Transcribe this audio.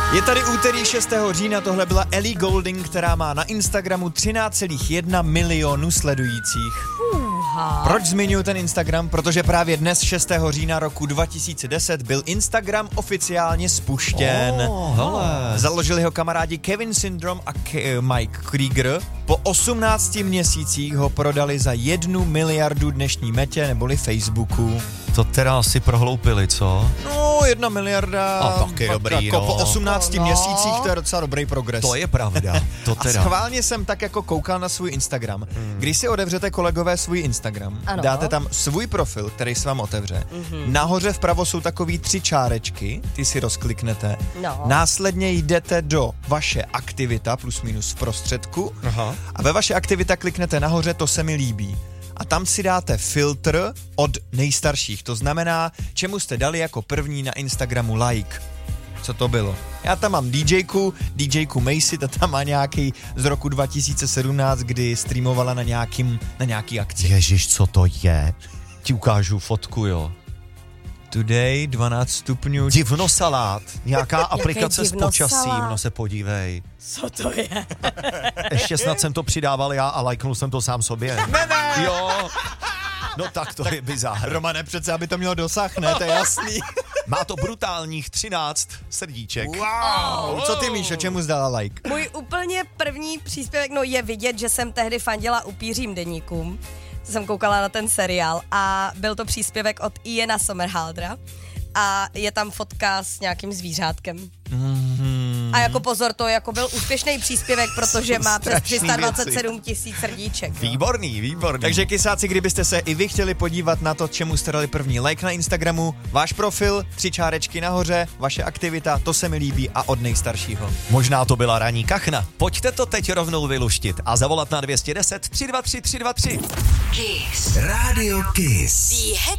Je tady úterý 6. října, tohle byla Ellie Goulding, která má na Instagramu 13,1 milionu sledujících. Proč zmiňuji ten Instagram? Protože právě dnes 6. října roku 2010 byl Instagram oficiálně spuštěn. Založili ho kamarádi Kevin Syndrome a Mike Krieger. Po 18 měsících ho prodali za 1 miliardu dnešní metě neboli Facebooku. To teda asi prohloupili, co? No, 1 miliarda. A taky dobrý, jako no. po 18 měsících to je docela dobrý progres. To je pravda, to teda. A schválně jsem tak jako koukal na svůj Instagram. Když si otevřete, kolegové, svůj Instagram, dáte tam svůj profil, který se vám otevře. Nahoře vpravo jsou takový 3 čárečky, ty si rozkliknete. Následně jdete do vaše aktivita, plus minus v prostředku. A ve vaše aktivita kliknete nahoře, to se mi líbí. A tam si dáte filtr od nejstarších. To znamená, čemu jste dali jako první na Instagramu like. Co to bylo? Já tam mám DJku Macy, ta tam má nějaký z roku 2017, kdy streamovala na nějaký akci. Ježiš, co to je? Ti ukážu fotku, jo. Today 12 stupňů. Divnosalát. Nějaká aplikace s počasím, no se podívej. Co to je? Ještě snad jsem to přidával já a lajknul jsem to sám sobě. Ne. Jo. No tak to je bizár. Romane, přece, aby to mělo dosah, ne? To je jasný. Má to brutálních 13 srdíček. Wow. Co ty, Míšo, čemu zdala like? Můj úplně první příspěvek, no je vidět, že jsem tehdy fandila upířím deníkům. Jsem koukala na ten seriál a byl to příspěvek od Iana Somerhaldera a je tam fotka s nějakým zvířátkem. A jako pozor, to jako byl úspěšný příspěvek, protože má přes 327 000 srdíček. Výborný. Takže kysáci, kdybyste se i vy chtěli podívat na to, čemu jste dali první like na Instagramu, váš profil, 3 čárečky nahoře, vaše aktivita, to se mi líbí a od nejstaršího. Možná to byla ranní kachna. Pojďte to teď rovnou vyluštit a zavolat na 210 323 323. Kiss. Radio Kiss.